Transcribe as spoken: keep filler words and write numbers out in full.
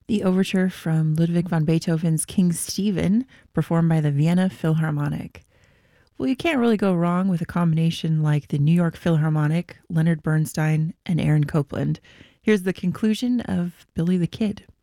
The overture from Ludwig van Beethoven's King Stephen, performed by the Vienna Philharmonic. Well, you can't really go wrong with a combination like the New York Philharmonic, Leonard Bernstein, and Aaron Copland. Here's the conclusion of Billy the Kid.